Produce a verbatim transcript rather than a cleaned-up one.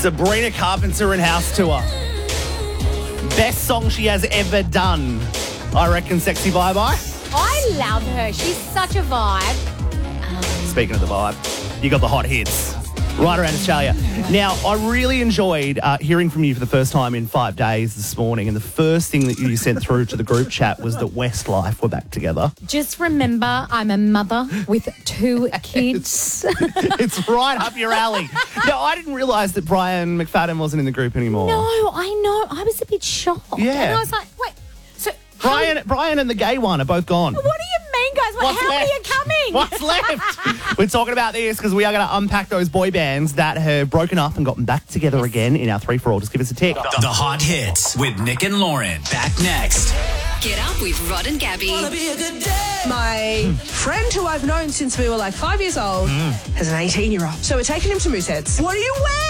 Sabrina Carpenter and House Tour. Best song she has ever done. I reckon Sexy Bye Bye. I love her. She's such a vibe. Um, Speaking of the vibe, you got the hot hits right around Australia. Now, I really enjoyed uh, hearing from you for the first time in five days this morning, and the first thing that you sent through to the group chat was that Westlife were back together. just remember, I'm a mother with two kids. It's right up your alley. Now, I didn't realise that Brian McFadden wasn't in the group anymore. No, I know. I was a bit shocked. Yeah. And I was like, wait, so... Brian, Brian and the gay one are both gone. What do you mean, guys? What, What's how left? are you coming? What's left? We're talking about this because we are going to unpack those boy bands that have broken up and gotten back together again in our three for all. Just give us a tick. The Hot Hits with Nick and Lauren. Back next. Get up with Rod and Gabby. My friend who I've known since we were like five years old has an eighteen-year-old. So we're taking him to Mooseheads. What do you wear?